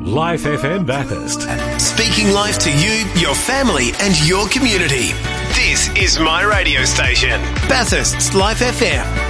Life FM Bathurst. Speaking life to you, your family and your community. This is my radio station, Bathurst's Life FM.